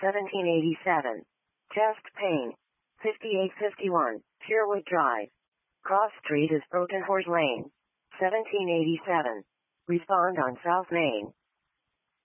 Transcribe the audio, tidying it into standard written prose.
1787. Chest pain. 5851. Sherwood Drive. Cross Street is Broken Horse Lane. 1787. Respond on South Main.